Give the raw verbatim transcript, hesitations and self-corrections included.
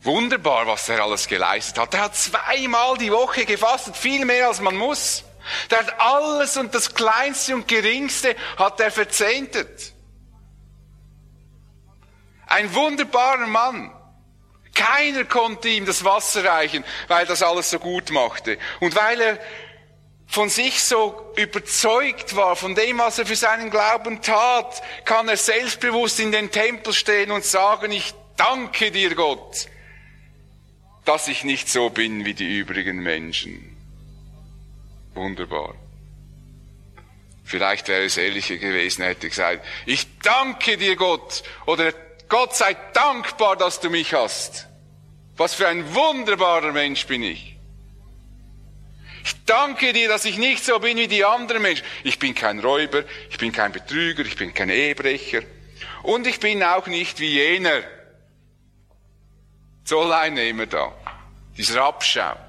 Wunderbar, was er alles geleistet hat. Er hat zweimal die Woche gefastet, viel mehr als man muss. Der hat alles und das Kleinste und Geringste hat er verzehntet. Ein wunderbarer Mann. Keiner konnte ihm das Wasser reichen, weil das alles so gut machte. Und weil er von sich so überzeugt war, von dem, was er für seinen Glauben tat, kann er selbstbewusst in den Tempel stehen und sagen, ich danke dir, Gott, dass ich nicht so bin wie die übrigen Menschen. Wunderbar. Vielleicht wäre es ehrlicher gewesen, er hätte gesagt, ich danke dir, Gott, oder Gott sei dankbar, dass du mich hast. Was für ein wunderbarer Mensch bin ich. Ich danke dir, dass ich nicht so bin wie die anderen Menschen. Ich bin kein Räuber, ich bin kein Betrüger, ich bin kein Ehebrecher. Und ich bin auch nicht wie jener Zolleinnehmer da. Dieser Abschau.